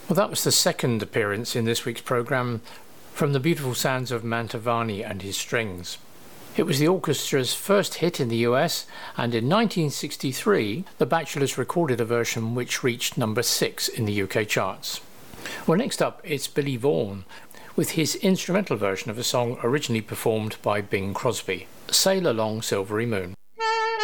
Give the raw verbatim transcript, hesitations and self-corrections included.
Well, that was the second appearance in this week's programme from the beautiful sounds of Mantovani and his strings. It was the orchestra's first hit in the U S, and in nineteen sixty-three the Bachelors recorded a version which reached number six in the U K charts. Well, next up it's Billy Vaughan with his instrumental version of a song originally performed by Bing Crosby, Sail Along Silvery Moon.